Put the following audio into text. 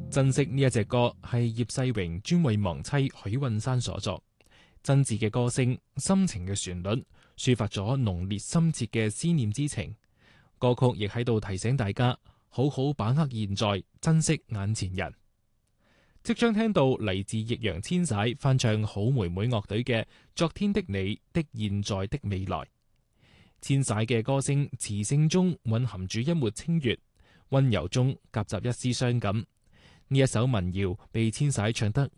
珍惜呢一隻歌係葉世榮專為亡妻許韻珊所作，真摯嘅歌聲、深情嘅旋律，抒發咗濃烈深切嘅思念之情。歌曲亦喺度提醒大家，好好把握現在，珍惜眼前人。即將聽到嚟自易烊千璽翻唱好妹妹樂隊嘅《昨天的你的現在的未來》。千璽嘅歌聲磁性中蘊含住一抹清越，溫柔中夾雜一絲傷感。呢一首民謠被千璽唱得